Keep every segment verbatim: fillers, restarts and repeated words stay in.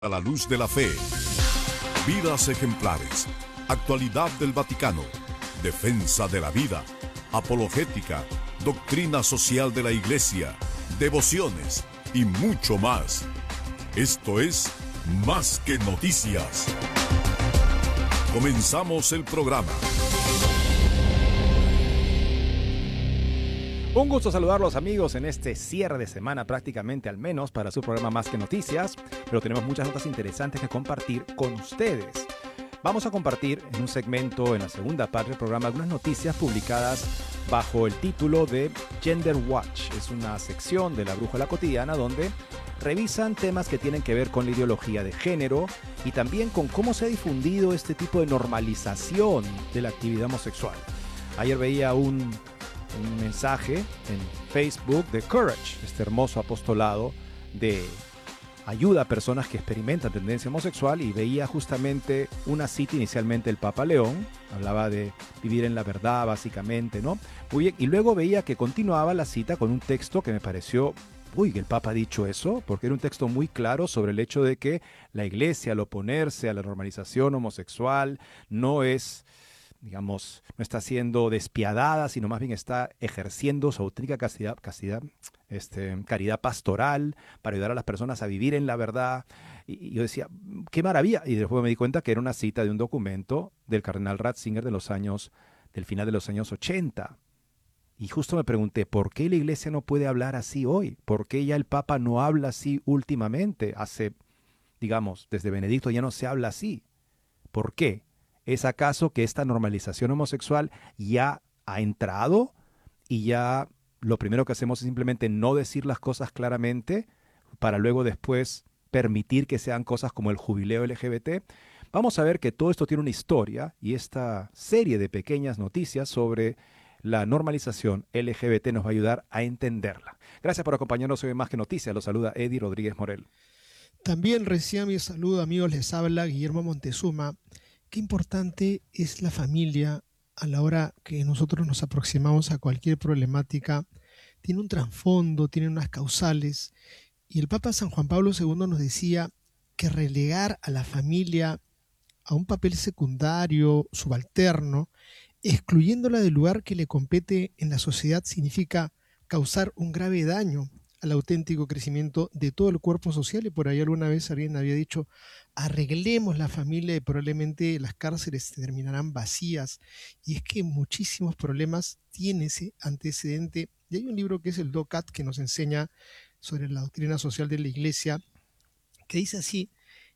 A la luz de la fe, vidas ejemplares, actualidad del Vaticano, defensa de la vida, apologética, doctrina social de la Iglesia, devociones y mucho más. Esto es Más que Noticias. Comenzamos el programa. Un gusto saludarlos, amigos, en este cierre de semana, prácticamente al menos para su programa Más que Noticias, pero tenemos muchas notas interesantes que compartir con ustedes. Vamos a compartir en un segmento, en la segunda parte del programa, algunas noticias publicadas bajo el título de Gender Watch. Es una sección de la Brújula Cotidiana donde revisan temas que tienen que ver con la ideología de género y también con cómo se ha difundido este tipo de normalización de la actividad homosexual. Ayer veía un... un mensaje en Facebook de Courage, este hermoso apostolado de ayuda a personas que experimentan tendencia homosexual, y veía justamente una cita inicialmente del Papa León, hablaba de vivir en la verdad básicamente, ¿no? Muy bien, y luego veía que continuaba la cita con un texto que me pareció, uy, que el Papa ha dicho eso, porque era un texto muy claro sobre el hecho de que la Iglesia, al oponerse a la normalización homosexual, no es... digamos, no está siendo despiadada, sino más bien está ejerciendo su auténtica castidad, castidad este, caridad pastoral para ayudar a las personas a vivir en la verdad. Y, y yo decía, qué maravilla. Y después me di cuenta que era una cita de un documento del cardenal Ratzinger de los años, del final de los años ochenta. Y justo me pregunté, ¿por qué la Iglesia no puede hablar así hoy? ¿Por qué ya el Papa no habla así últimamente? Hace, digamos, desde Benedicto ya no se habla así. ¿Por qué? ¿Es acaso que esta normalización homosexual ya ha entrado y ya lo primero que hacemos es simplemente no decir las cosas claramente para luego después permitir que sean cosas como el jubileo L G B T? Vamos a ver que todo esto tiene una historia, y esta serie de pequeñas noticias sobre la normalización L G B T nos va a ayudar a entenderla. Gracias por acompañarnos hoy en Más que Noticias. Los saluda Eddie Rodríguez Morel. También recién mi saludo, amigos, les habla Guillermo Montezuma. Qué importante es la familia a la hora que nosotros nos aproximamos a cualquier problemática. Tiene un trasfondo, tiene unas causales. Y el Papa San Juan Pablo segundo nos decía que relegar a la familia a un papel secundario, subalterno, excluyéndola del lugar que le compete en la sociedad, significa causar un grave daño al auténtico crecimiento de todo el cuerpo social. Y por ahí alguna vez alguien había dicho, arreglemos la familia y probablemente las cárceles terminarán vacías. Y es que muchísimos problemas tiene ese antecedente. Y hay un libro que es el DOCAT, que nos enseña sobre la doctrina social de la Iglesia, que dice así: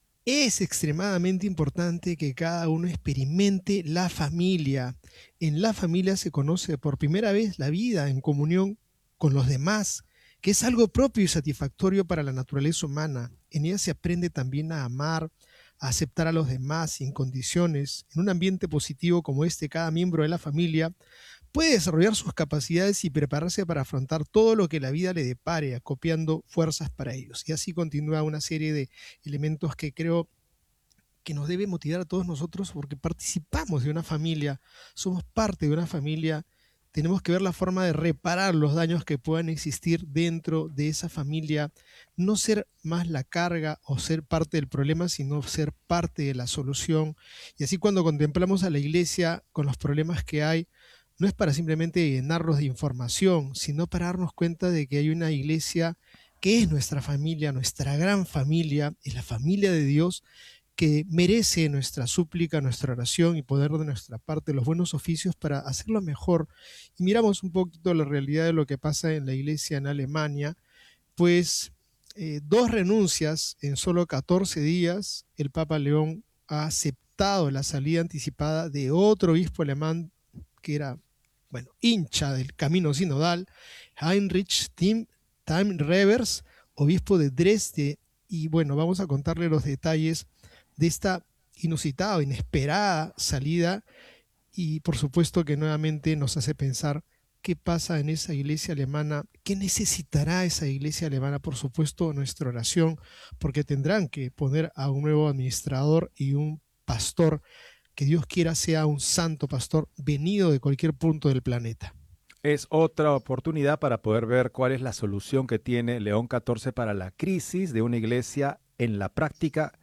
es extremadamente importante que cada uno experimente la familia. En la familia se conoce por primera vez la vida en comunión con los demás, que es algo propio y satisfactorio para la naturaleza humana. En ella se aprende también a amar, a aceptar a los demás sin condiciones. En un ambiente positivo como este, cada miembro de la familia puede desarrollar sus capacidades y prepararse para afrontar todo lo que la vida le depare, acopiando fuerzas para ellos. Y así continúa una serie de elementos que creo que nos debe motivar a todos nosotros, porque participamos de una familia, somos parte de una familia. Tenemos que ver la forma de reparar los daños que puedan existir dentro de esa familia, no ser más la carga o ser parte del problema, sino ser parte de la solución. Y así, cuando contemplamos a la Iglesia con los problemas que hay, no es para simplemente llenarnos de información, sino para darnos cuenta de que hay una Iglesia que es nuestra familia, nuestra gran familia, es la familia de Dios, que merece nuestra súplica, nuestra oración y poner de nuestra parte los buenos oficios para hacerlo mejor. Y miramos un poquito la realidad de lo que pasa en la Iglesia en Alemania, pues eh, dos renuncias en solo catorce días. El Papa León ha aceptado la salida anticipada de otro obispo alemán que era, bueno, hincha del camino sinodal, Heinrich Tim, Tim Revers, obispo de Dresde. Y bueno, vamos a contarle los detalles de esta inusitada, inesperada salida, y por supuesto que nuevamente nos hace pensar qué pasa en esa iglesia alemana, qué necesitará esa iglesia alemana. Por supuesto, nuestra oración, porque tendrán que poner a un nuevo administrador y un pastor que Dios quiera sea un santo pastor venido de cualquier punto del planeta. Es otra oportunidad para poder ver cuál es la solución que tiene León catorce para la crisis de una iglesia en la práctica